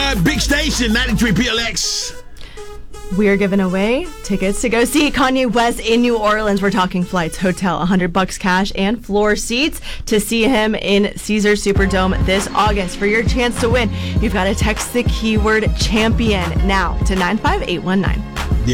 Big Station, 93 PLX. We are giving away tickets to go see Kanye West in New Orleans. We're talking flights, hotel, $100 cash, and floor seats to see him in Caesars Superdome this August. For your chance to win, you've got to text the keyword champion now to 95819.